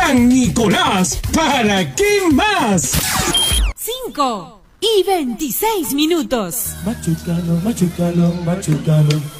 San Nicolás, ¿para qué más? 5:26. Machucalo, machucalo, machucalo.